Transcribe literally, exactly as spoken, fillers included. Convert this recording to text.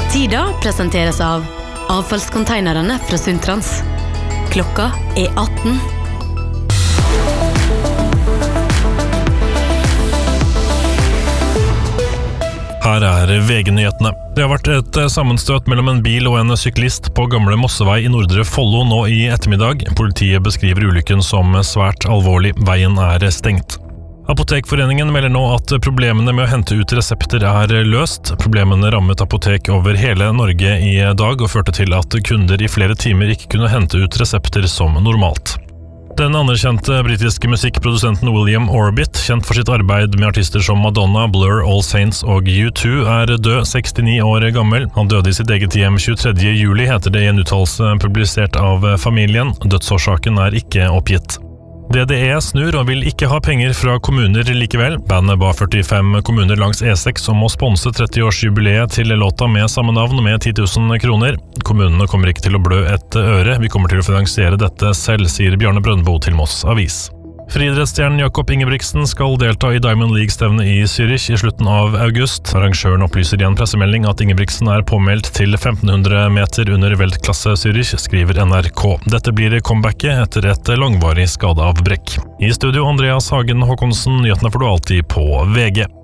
Tida presenteres av avfallskonteinerne fra Sundtrans. Klokka er atten. Her er V G-nyhetene. Det har vært et sammenstøt mellom en bil og en syklist på Gamle Mossevei i Nordre Follo nå i ettermiddag. Politiet beskriver ulykken som svært alvorlig. Veien er stengt. Apotekforeningen melder nå at problemene med å hente ut resepter er løst. Problemene rammet apotek over hele Norge i dag og førte til at kunder i flere timer ikke kunne hente ut resepter som normalt. Den anerkjente britiske musikkprodusenten William Orbit, kjent for sitt arbeid med artister som Madonna, Blur, All Saints og U to, er død, sekstini år gammel. Han døde i sitt eget hjem tjuetredje juli, heter det i en uttalelse publisert av familien. Dødsårsaken er ikke oppgitt. D D E snur og vil ikke ha penger fra kommuner likevel. Bandet ba førtifem kommuner langs E seks om å sponse trettiårsjubileet til låta med samme navn med ti tusen kroner. Kommunene kommer ikke til å blø et øre. Vi kommer til å finansiere dette selv, sier Bjarne Brøndbo til Moss Avis. Friidrettsstjernen Jakob Ingebrigtsen skal delta i Diamond League-stevne i Zürich i slutten av august. Arrangøren opplyser i en pressemelding at Ingebrigtsen er påmeldt til femten hundre meter under veltklasse Zürich, skriver N R K. Dette blir comebacket etter et langvarig skadeavbrekk. I studio Andreas Hagen Håkonsen, nyhetene får du alltid på V G.